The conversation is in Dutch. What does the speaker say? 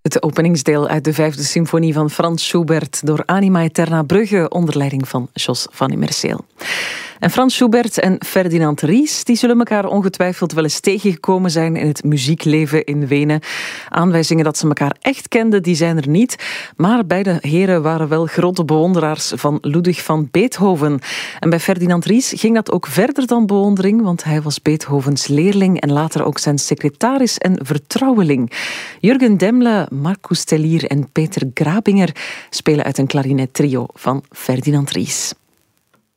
Het openingsdeel uit de 5e symfonie van Frans Schubert door Anima Eterna Brugge onder leiding van Jos van Immerseel. En Frans Schubert en Ferdinand Ries die zullen elkaar ongetwijfeld wel eens tegengekomen zijn in het muziekleven in Wenen. Aanwijzingen dat ze elkaar echt kenden, die zijn er niet. Maar beide heren waren wel grote bewonderaars van Ludwig van Beethoven. En bij Ferdinand Ries ging dat ook verder dan bewondering, want hij was Beethovens leerling en later ook zijn secretaris en vertrouweling. Jürgen Demle, Marcus Tellier en Peter Grabinger spelen uit een klarinettrio van Ferdinand Ries.